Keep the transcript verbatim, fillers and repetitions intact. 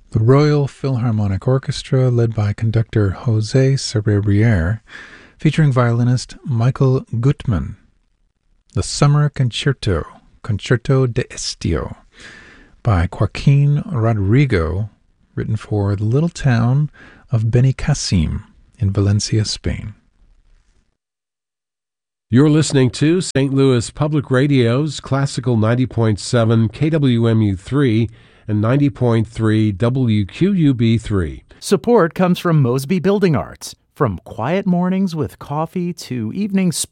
The Royal Philharmonic Orchestra, led by conductor José Cerebriere, featuring violinist Michael Gutmann. The Summer Concerto, Concerto de Estio, by Joaquin Rodrigo, written for the little town of Benicassim in Valencia, Spain. You're listening to Saint Louis Public Radio's Classical ninety point seven K W M U three and ninety point three W Q U B three. Support comes from Mosby Building Arts. From quiet mornings with coffee to evenings